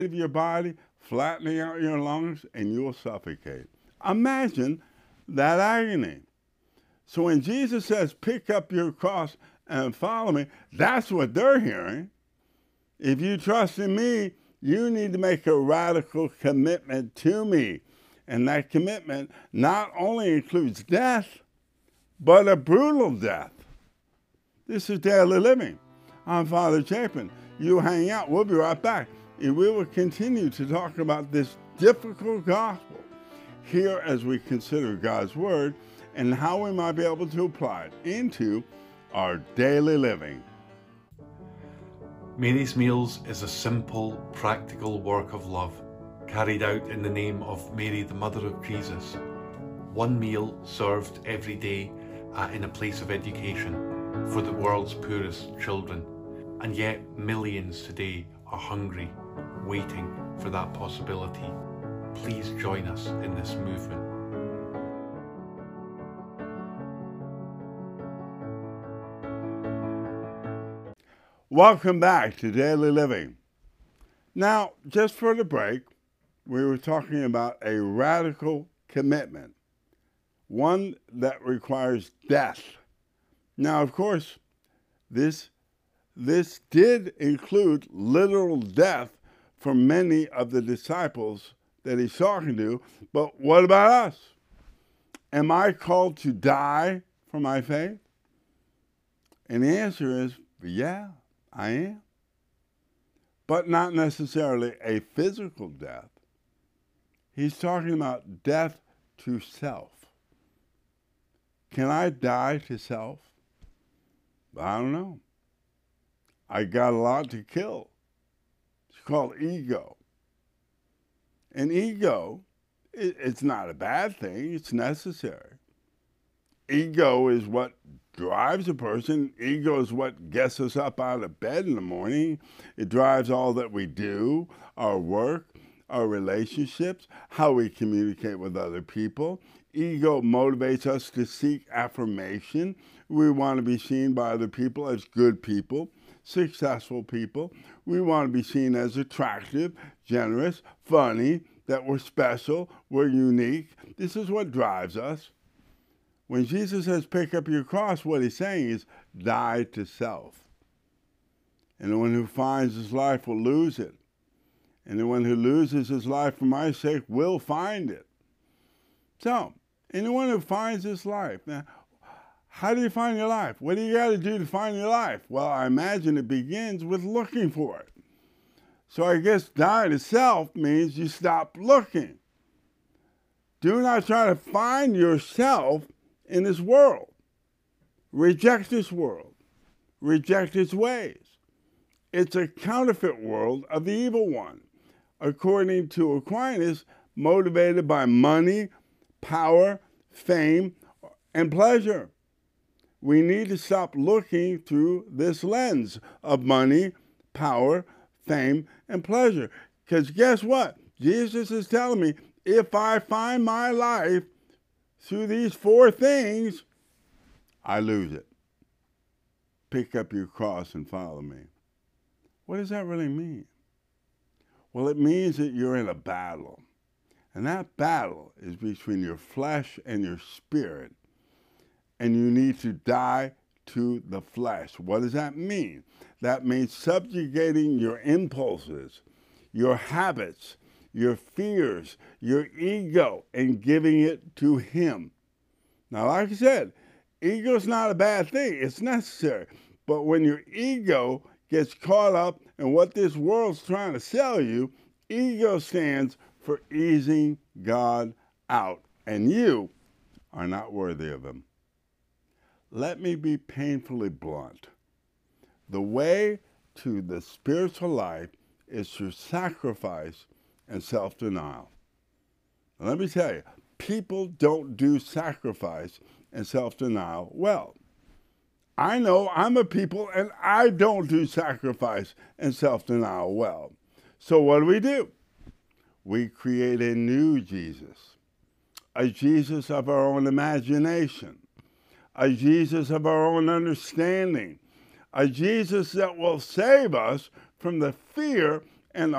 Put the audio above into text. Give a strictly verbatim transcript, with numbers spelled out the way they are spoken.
of your body, flattening out your lungs, and you'll suffocate. Imagine that agony. So when Jesus says, pick up your cross and follow me, that's what they're hearing. If you trust in me, you need to make a radical commitment to me. And that commitment not only includes death, but a brutal death. This is Daily Living. I'm Father Chapin. You hang out. We'll be right back. And we will continue to talk about this difficult gospel here as we consider God's Word and how we might be able to apply it into our daily living. Mary's Meals is a simple, practical work of love carried out in the name of Mary, the Mother of Jesus. One meal served every day uh, in a place of education for the world's poorest children. And yet millions today are hungry, waiting for that possibility. Please join us in this movement. Welcome back to Daily Living. Now, just for the break, we were talking about a radical commitment, one that requires death. Now, of course, this, this did include literal death for many of the disciples that he's talking to, but what about us? Am I called to die for my faith? And the answer is, yeah, I am. But not necessarily a physical death. He's talking about death to self. Can I die to self? I don't know. I got a lot to kill. It's called ego. And ego, it's not a bad thing. It's necessary. Ego is what drives a person. Ego is what gets us up out of bed in the morning. It drives all that we do, our work, our relationships, how we communicate with other people. Ego motivates us to seek affirmation. We want to be seen by other people as good people, successful people. We want to be seen as attractive, generous, funny, that we're special, we're unique. This is what drives us. When Jesus says, pick up your cross, what he's saying is, die to self. And the one who finds his life will lose it. And the one who loses his life for my sake will find it. So, anyone who finds his life, now, how do you find your life? What do you got to do to find your life? Well, I imagine it begins with looking for it. So I guess die to self means you stop looking. Do not try to find yourself in this world. Reject this world. Reject its ways. It's a counterfeit world of the evil one, according to Aquinas, motivated by money, power, fame, and pleasure. We need to stop looking through this lens of money, power, fame, and pleasure. Because guess what? Jesus is telling me, if I find my life through these four things, I lose it. Pick up your cross and follow me. What does that really mean? Well, it means that you're in a battle. And that battle is between your flesh and your spirit. And you need to die to the flesh. What does that mean? That means subjugating your impulses, your habits, your fears, your ego, and giving it to him. Now, like I said, ego is not a bad thing. It's necessary. But when your ego gets caught up in what this world's trying to sell you, ego stands for easing God out, and you are not worthy of him. Let me be painfully blunt. The way to the spiritual life is through sacrifice and self-denial. Now, let me tell you, people don't do sacrifice and self-denial well. I know I'm a people and I don't do sacrifice and self-denial well. So what do we do? We create a new Jesus, a Jesus of our own imagination, a Jesus of our own understanding, a Jesus that will save us from the fear and the